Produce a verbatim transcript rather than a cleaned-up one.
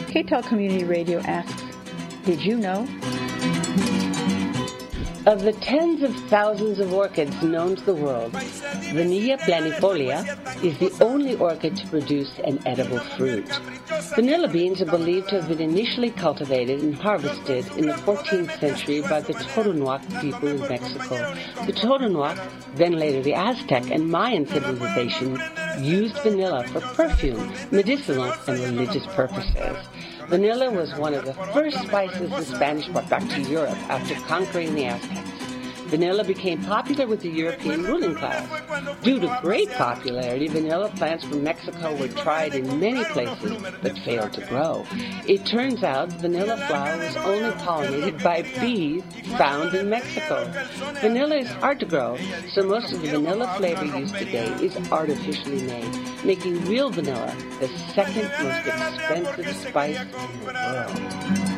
K-Tel Community Radio asks, did you know? Of the tens of thousands of orchids known to the world, Vanilla planifolia is the only orchid to produce an edible fruit. Vanilla beans are believed to have been initially cultivated and harvested in the fourteenth century by the Totonac people of Mexico. The Totonac, then later the Aztec and Mayan civilization, used vanilla for perfume, medicinal, and religious purposes. Vanilla was one of the first spices the Spanish brought back to Europe after conquering the Aztecs. Vanilla became popular with the European ruling class. Due to great popularity, vanilla plants from Mexico were tried in many places but failed to grow. It turns out vanilla flower was only pollinated by bees found in Mexico. Vanilla is hard to grow, so most of the vanilla flavor used today is artificially made, making real vanilla the second most expensive spice in the world.